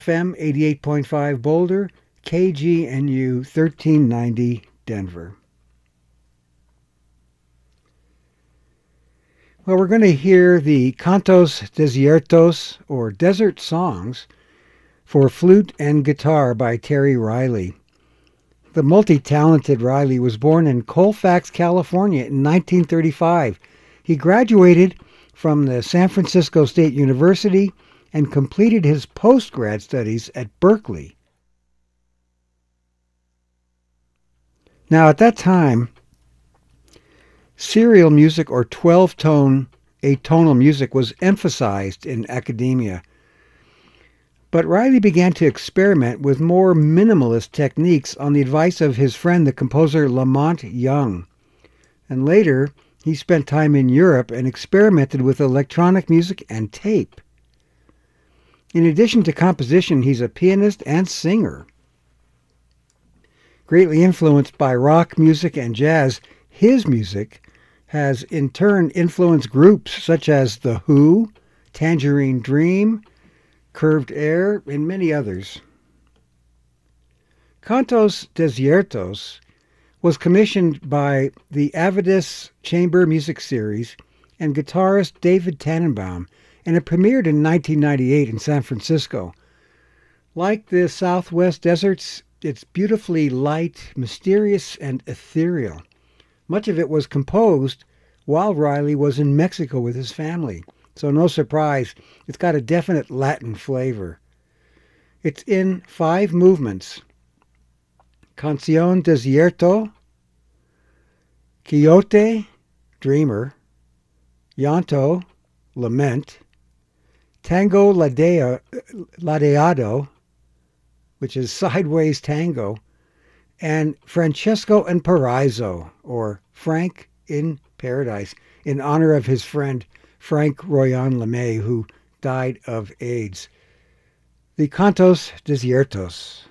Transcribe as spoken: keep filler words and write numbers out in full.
F M eighty-eight point five Boulder, K G N U thirteen ninety Denver. Well, we're going to hear the Cantos Desiertos, or Desert Songs, for flute and guitar by Terry Riley. The multi-talented Riley was born in Colfax, California in nineteen thirty-five. He graduated from the San Francisco State University and completed his post-grad studies at Berkeley. Now, at that time, serial music or twelve-tone atonal music was emphasized in academia. But Riley began to experiment with more minimalist techniques on the advice of his friend, the composer Lamont Young. And later, he spent time in Europe and experimented with electronic music and tape. In addition to composition, he's a pianist and singer. Greatly influenced by rock music and jazz, his music has in turn influenced groups such as The Who, Tangerine Dream, Curved Air, and many others. Cantos Desiertos was commissioned by the Avidus Chamber Music Series and guitarist David Tannenbaum, and it premiered in nineteen ninety-eight in San Francisco. Like the Southwest deserts, it's beautifully light, mysterious, and ethereal. Much of it was composed while Riley was in Mexico with his family, so no surprise, it's got a definite Latin flavor. It's in five movements: Canción Desierto, Quixote, Dreamer, Llanto, Lament, Tango Ladea, Ladeado, which is Sideways Tango, and Francesco in Paraiso, or Frank in Paradise, in honor of his friend Frank Royan LeMay, who died of AIDS. The Cantos Desiertos.